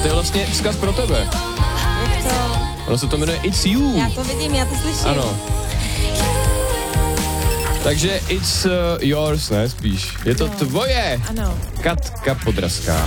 to je vlastně vzkaz pro tebe. Jak to? Ono se to jmenuje It's You. Já to vidím, já to slyším. Ano. Takže it's yours, ne spíš. Je to tvoje. Ano. Katka Podrazská.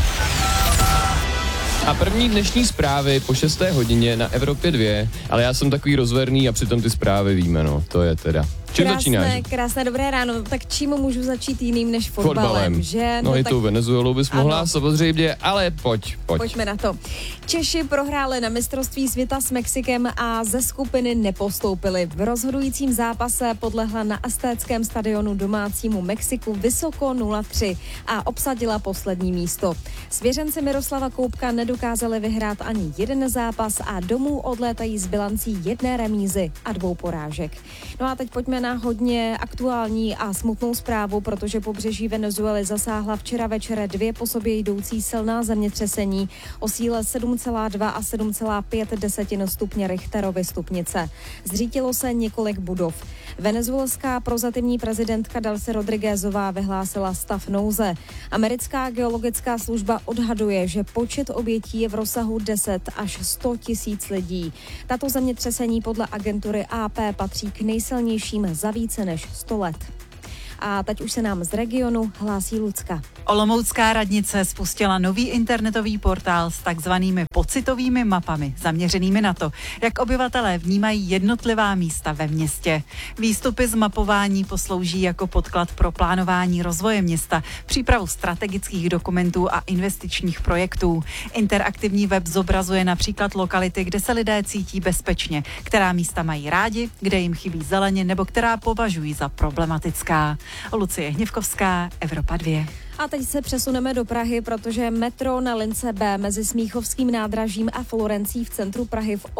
A první dnešní zprávy po 6. hodině na Evropě 2, ale já jsem takový rozverný a přitom ty zprávy víme, no, to je teda. Čím začínáš? Krásné dobré ráno, tak čím můžu začít jiným než fotbalem, že? No i tak... tou Venezuelou bys mohla samozřejmě, ale pojď. Pojďme na to. Češi prohráli na mistrovství světa s Mexikem a ze skupiny nepostoupili. V rozhodujícím zápase podlehla na aztéckém stadionu domácímu Mexiku vysoko 0-3 a obsadila poslední místo. Svěřenci Miroslava Koubka nedokázali vyhrát ani jeden zápas a domů odlétají s bilancí 1 remízy a 2 porážek. No a teď pojďme na hodně aktuální a smutnou zprávu, protože pobřeží Venezuely zasáhla včera večer 2 po sobě jdoucí silná zemětřesení o síle 7,2 a 7,5 stupně Richterovy stupnice. Zřítilo se několik budov. Venezuelská prozatímní prezidentka Delcy Rodriguezová vyhlásila stav nouze. Americká geologická služba odhaduje, že počet obětí je v rozsahu 10 až 100 tisíc lidí. Tato zemětřesení podle agentury AP patří k nejsilnějším za více než 100 let. A teď už se nám z regionu hlásí Lucka. Olomoucká radnice spustila nový internetový portál s takzvanými pocitovými mapami, zaměřenými na to, jak obyvatelé vnímají jednotlivá místa ve městě. Výstupy z mapování poslouží jako podklad pro plánování rozvoje města, přípravu strategických dokumentů a investičních projektů. Interaktivní web zobrazuje například lokality, kde se lidé cítí bezpečně, která místa mají rádi, kde jim chybí zeleně nebo která považují za problematická. Lucie Hněvkovská, Evropa 2. A teď se přesuneme do Prahy, protože metro na lince B mezi Smíchovským nádražím a Florencí v centru Prahy v